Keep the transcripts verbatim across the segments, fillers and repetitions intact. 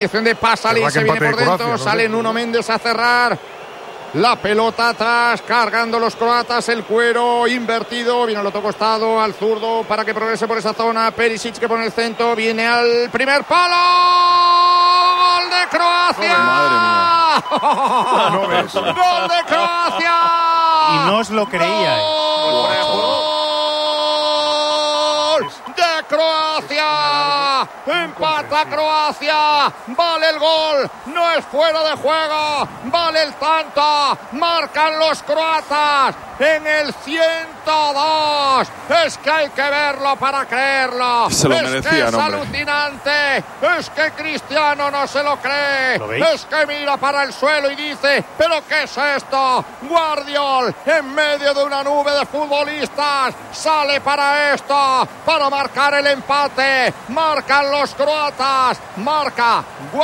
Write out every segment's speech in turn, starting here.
de Pasalic, se viene por dentro, Croacia, sale no sé. Nuno Méndez a cerrar. La pelota atrás, cargando los croatas, el cuero invertido, viene al otro costado, al zurdo, para que progrese por esa zona. Perisic que pone el centro, viene al primer palo. ¡Gol de Croacia! ¡Oh, madre mía! No ves. ¡Gol de Croacia! Y no os lo creía. ¡Gol de Croacia! Empata Croacia, vale el gol, no es fuera de juego, vale el tanto, marcan los croatas en el ciento dos. Es que hay que verlo para creerlo. Se lo es merecía, que es no, hombre. alucinante, es que Cristiano no se lo cree. ¿Lo veis? Es que mira para el suelo y dice, ¿pero qué es esto? Guardiol, en medio de una nube de futbolistas, sale para esto, para marcar el empate. Marcan los croatas, marca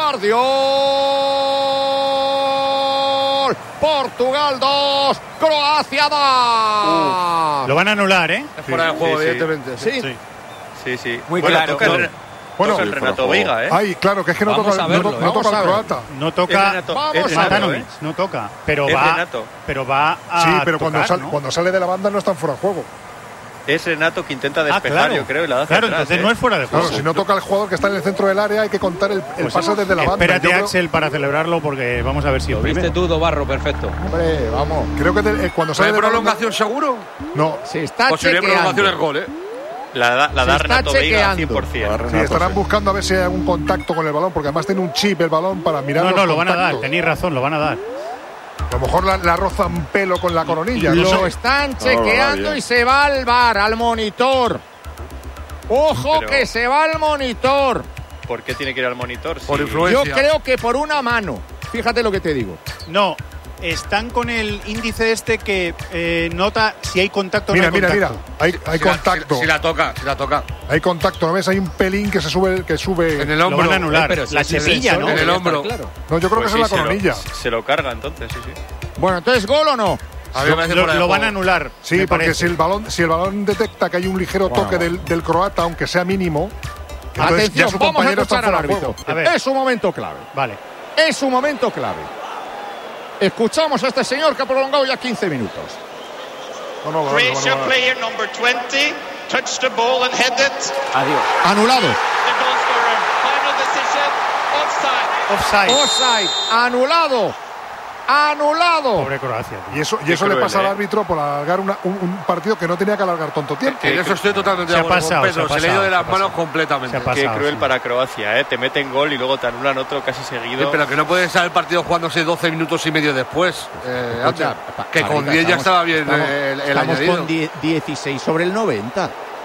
Guardiol. Portugal dos, Croacia dos. Uh, lo van a anular, ¿eh? Es fuera de juego, sí, evidentemente. Sí, Sí, sí. sí. sí. Muy bueno, claro. Toca el, Bueno, toca el Renato Veiga, ¿eh? Ay, claro, que es que no Vamos toca, a verlo, no, ¿eh? no toca Vamos a el ver. croata. No Es toca Renato, Vamos es a Renato, Matanovic, ¿eh? no toca, pero Es va, Renato. pero va a Sí, pero tocar, cuando, sale, ¿no? cuando sale de la banda no están fuera de juego. Es Renato que intenta Ah, despejar, claro. yo creo, y la da hacia Claro, atrás, entonces ¿eh? no es fuera de juego. Claro, si no toca el jugador que está en el centro del área, hay que contar el, el Pues pase desde la banda. espérate, Yo creo- Axel, para celebrarlo, porque vamos a ver si Lo el viste primero. tú, Dobarro, perfecto. Hombre, vamos. Creo que de- eh, cuando ¿No sale hay de la banda- prolongación seguro? No, Se está Pues si no hay prolongación es chequeando. gol, ¿eh? La da, la Se da está Renato Veiga chequeando. cien por ciento. sí, Renato, estarán sí. buscando a ver si hay algún contacto con el balón, porque además tiene un chip el balón para mirar No, los no, lo van a dar, contactos. tenéis razón, lo van a dar. A lo mejor la, la roza un pelo con la coronilla. No Lo sé. están No, chequeando va bien. y se va al bar, al monitor. Ojo Pero- que se va al monitor. ¿Por qué tiene que ir al monitor? Por Si- influencia. Yo creo que por una mano. Fíjate lo que te digo. No, están con el índice este que eh, nota si hay contacto o Mira, no hay mira, mira. contacto. Hay, hay Si la- contacto. Si, si la toca, si la toca. Hay contacto, ¿no ves? Hay un pelín que se sube, que sube. En el Lo hombro. van a anular. Eh, pero si la es el chepilla, sensor, ¿no? En el debería hombro. estar claro. No, yo creo Pues que es sí, la se coronilla. Lo, se lo carga entonces, sí, sí. Bueno, entonces, ¿gol o no? A mí me parece Lo, fuera de lo van a juego. anular. Sí, me porque parece. si el balón, si el balón detecta que hay un ligero Bueno, toque bueno. del, del croata, aunque sea mínimo, entonces Atención, ya su vamos a compañero está escuchar al fuera de árbitro. juego. A ver. Es un momento clave. Vale. Es un momento clave. Escuchamos a este señor que ha prolongado ya quince minutos. No, no, vale, Croatia vale, vale. player number twenty touched the ball and headed. Adiós. Anulado. The goal scorer. Final decision. Offside. Offside. Offside. Anulado. Anulado. Pobre Croacia. tío. Y eso, y Qué eso le cruel, pasa al ¿eh? árbitro por alargar una- un, un partido que no tenía que alargar tanto tiempo. En eso estoy totalmente Se de ha acuerdo pasado, con Pedro. se ha Se le ha ido de pasado, las se ha manos pasado. completamente. Se ha pasado. Qué cruel sí. para Croacia, ¿eh? Te meten gol y luego te anulan otro casi seguido. Sí, pero que no puede estar el partido jugándose doce minutos y medio después. Eh, Escucha, antes, pa- que con Parrita, diez ya estamos- estaba bien estamos- eh, el, el estamos añadido. con die- dieciséis sobre el noventa.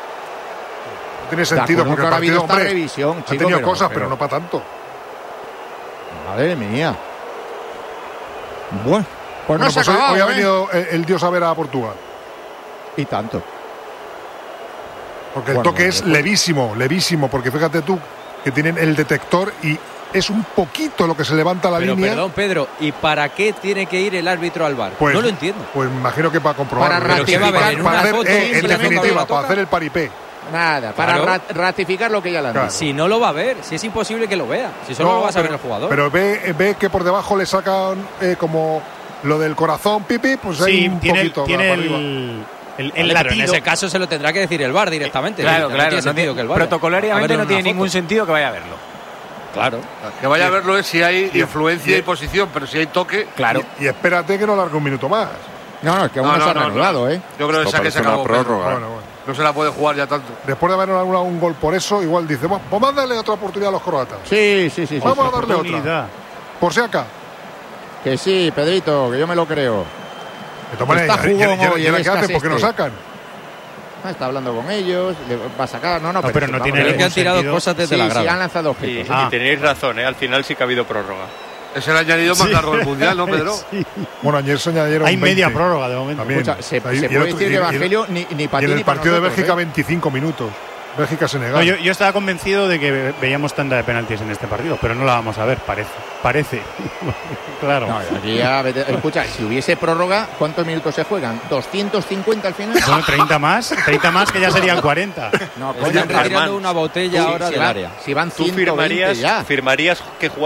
No tiene De sentido acuerdo porque que el ahora ha habido partido, esta hombre, revisión, ha chico, tenido pero- cosas, pero- pero no para tanto. Madre mía. Bueno, pues no Bueno, se ha pues hoy, acabado, hoy ha ¿eh? venido el, el dios a ver a Portugal. Y tanto. Porque el Bueno, toque bueno, es pues- levísimo, levísimo. Porque fíjate tú que tienen el detector y es un poquito lo que se levanta la Pero línea. perdón, Pedro, ¿y para qué tiene que ir el árbitro al bar? Pues- no lo entiendo. Pues me imagino que para comprobar. Para Pero ¿qué va a haber? ¿En una hacer, foto eh, en simplemente definitiva, cuando la para toca? hacer el paripé. Nada, para Claro. ra- ratificar lo que ya le han Claro. dicho. Si no lo va a ver, si es imposible que lo vea. Si solo lo va a saber el jugador. Pero ve, ve que por debajo le sacan eh, como lo del corazón, pipi, pues hay Sí, un tiene, poquito tiene para arriba. el, el, el Vale, pero en latido. ese caso se lo tendrá que decir el bar directamente. Claro, No claro. tiene no sentido tiene- que el VAR vaya. A protocolariamente verlo no en tiene una ningún foto. sentido que vaya a verlo. Claro. Que vaya a verlo es si hay y- influencia y- y, posición, pero si hay toque. Claro. Y, y espérate que no largue un minuto más. No, no, es que aún No, no, se no, ha no, reanudado, no. ¿eh? Yo creo que Esto esa que se parece una acabó. Pedro. prórroga. Bueno, bueno. No se la puede jugar ya tanto. Después de haber anulado un gol por eso, igual dice, "Bueno, pues mándale otra oportunidad a los croatas. Sí, sí, sí. sí, Vamos sí. a darle otra. Oportunidad. Por si acá. Que sí, Pedrito, que yo me lo creo. De todas maneras, Está ¿y- y- y- jugón y- hoy, y ahora el qué hacen? ¿Por qué no este. sacan? Ah, está hablando con ellos, le va a sacar. No, no, No, pero no vamos, tiene Creo que que han ningún tirado sentido. cosas desde sí, la sí, grada. han lanzado Y, objetos. y Ah. tenéis razón, ¿eh? Al final sí que ha habido prórroga. Es el añadido más largo del mundial, ¿no, Pedro? Sí. Bueno, ayer se añadieron Hay media veinte. prórroga de momento. También. Escucha, se, Ahí- se y el puede otro- decir y- que y- Evangelio ni, ni Y para en ti el ni para partido de nosotros, Bélgica, ¿eh? veinticinco minutos. Bélgica-Senegal. No, yo, yo estaba convencido de que ve- veíamos tanda de penaltis en este partido, pero no la vamos a ver, parece. Parece. Claro. No, aquí ya, vete- escucha, si hubiese prórroga, ¿cuántos minutos se juegan? ¿doscientos cincuenta al final? Bueno, treinta más, treinta más que ya serían cuarenta. No, coño, Están pero- retirando una botella Sí, ahora si del van- área. Si van ¿Tú ciento veinte firmarías, ya. firmarías que